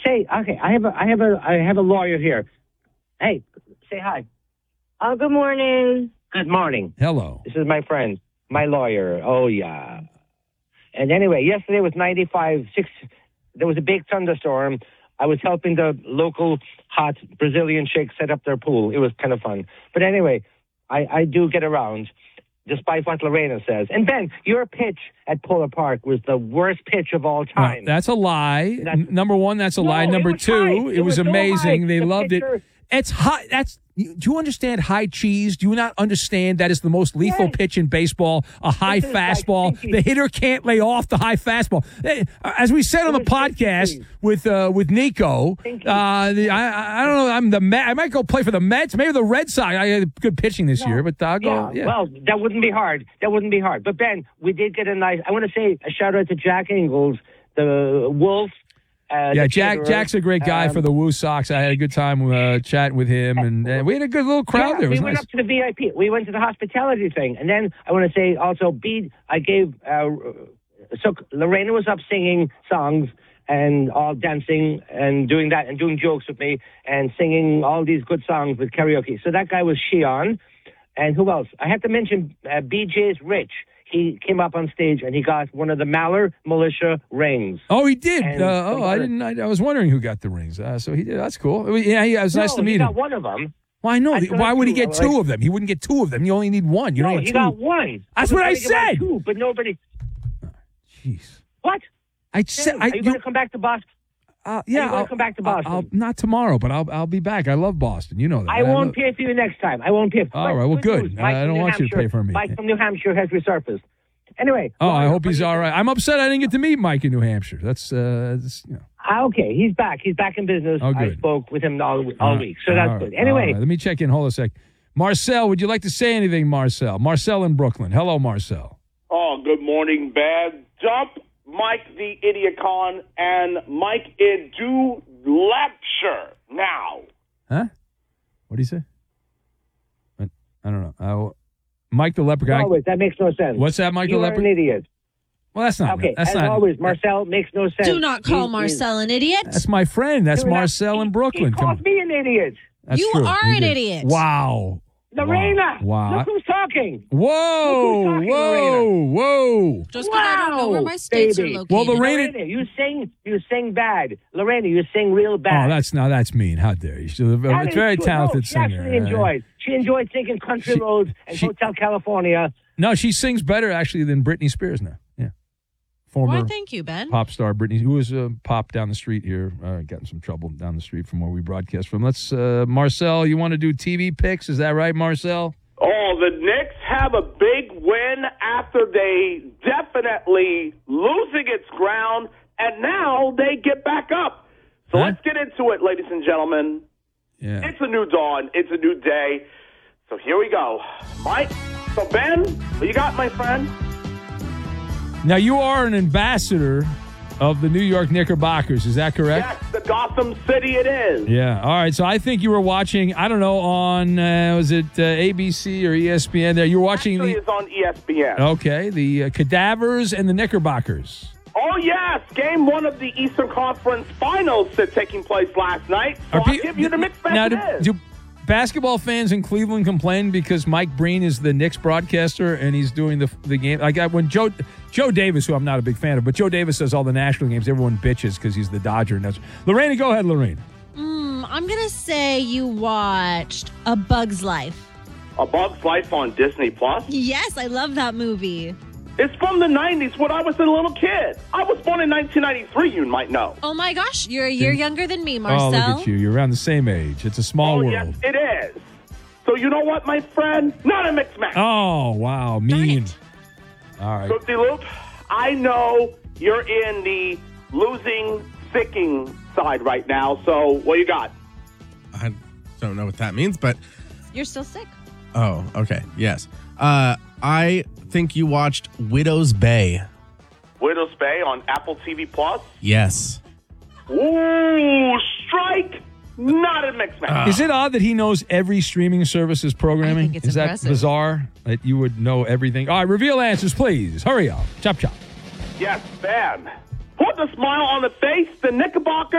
Say, okay, I have a lawyer here. Hey, say hi. Good morning. Good morning. Hello. This is my friend, my lawyer. Oh, yeah. And anyway, yesterday was 95.6. There was a big thunderstorm. I was helping the local hot Brazilian chick set up their pool. It was kind of fun. But anyway, I do get around, despite what Lorena says. And Ben, your pitch at Polar Park was the worst pitch of all time. That's a lie. Number one, that's a lie. Number two, it was amazing. They loved it. It's high. Do you understand high cheese? Do you not understand that is the most lethal pitch in baseball? A high fastball. The hitter can't lay off the high fastball. As we said on the podcast with Nico, I don't know. I might go play for the Mets, maybe the Red Sox. I had good pitching this year, but I'll go. Yeah. Well, that wouldn't be hard. But Ben, we did get a nice. I want to say a shout out to Jack Ingalls, the Wolf. Jack's a great guy for the Woo Sox. I had a good time chatting with him, and we had a good little crowd there. It was we went up to the VIP. We went to the hospitality thing, and then I want to say also, so Lorena was up singing songs and all dancing and doing that and doing jokes with me and singing all these good songs with karaoke. So that guy was Shion, and who else? I have to mention BJ's Rich. He came up on stage and he got one of the Maller Militia rings. Oh, he did. I didn't. I was wondering who got the rings. So he did. That's cool. Yeah, it was nice to meet him. He got one of them. Well, I know. Why would he get two of them? He wouldn't get two of them. You only need one. You don't need two. He got one. That's what I said. Two, but nobody. Jeez. What? I said. Are you going to come back to Boston? I'll come back to Boston. I'll not tomorrow, but I'll be back. I love Boston. You know that. I won't pay for you next time. I won't pay for you. All right. Well, good. I don't want you to pay for me. Mike from New Hampshire has resurfaced. Anyway. I hope he's all right. I'm upset I didn't get to meet Mike in New Hampshire. That's okay, he's back. He's back in business. Oh, good. I spoke with him all week, so that's good. Anyway. Let me check in. Hold a sec. Marcel, would you like to say anything, Marcel? Marcel in Brooklyn. Hello, Marcel. Oh, good morning, Bad. Jump Mike the Idiocon and Mike into lecture now. Huh? What do you say? I don't know. Mike the Leprechaun. Always, that makes no sense. What's that, Mike the Leprechaun? You're an idiot. Well, that's not. Okay, that's as not, always, Marcel makes no sense. Do not call Marcel an idiot. That's my friend. That's Marcel in Brooklyn. He called me an idiot. That's you true. are an idiot. Wow. Lorena. Wow. Look who's talking. Whoa. Whoa. Just because I don't know where my states are located. Well, Lorena, you sing bad. Lorena, you sing real bad. Oh, that's mean. How dare you? She's a very talented singer. She actually enjoyed. She enjoyed singing Country Roads and Hotel California. No, she sings better actually than Britney Spears now. Yeah. Former thank you, Ben. Pop star Britney, who was a pop down the street here, got in some trouble down the street from where we broadcast from. Let's, Marcel, you want to do TV picks? Is that right, Marcel? Oh, the Knicks have a big win after they definitely losing its ground, and now they get back up. So let's get into it, ladies and gentlemen. Yeah. It's a new dawn. It's a new day. So here we go. Mike, so Ben, what you got, my friend? Now, you are an ambassador of the New York Knickerbockers. Is that correct? Yes, the Gotham City it is. Yeah. All right. So I think you were watching, I don't know, on, was it ABC or ESPN there? You were watching. Actually, it's on ESPN. Okay. The Cadavers and the Knickerbockers. Oh, yes. Game one of the Eastern Conference Finals that's taking place last night. So I'll give you the mixed bag it is. Do basketball fans in Cleveland complain because Mike Breen is the Knicks broadcaster and he's doing the game? Like when Joe Davis, who I'm not a big fan of, but Joe Davis does all the national games, everyone bitches because he's the Dodger. And that's Lorena, go ahead, Lorena. I'm going to say you watched A Bug's Life. A Bug's Life on Disney+. Yes, I love that movie. It's from the 90s when I was a little kid. I was born in 1993, you might know. Oh, my gosh. You're a year younger than me, Marcel. Oh, look at you. You're around the same age. It's a small world. Yes, it is. So you know what, my friend? Not a mixed match. Oh, wow. Mean. All right. So, D-Loop, I know you're in the losing, sicking side right now. So what you got? I don't know what that means, but... You're still sick. Oh, okay. Yes. I think you watched Widow's Bay. Widow's Bay on Apple TV Plus? Yes. Ooh, strike! Not a mixed match. Is it odd that he knows every streaming service's programming? I think it's Is impressive. that bizarre that you would know everything? All right, reveal answers, please. Hurry up. Chop, chop. Yes, Ben. Put the smile on the face. The Knickerbockers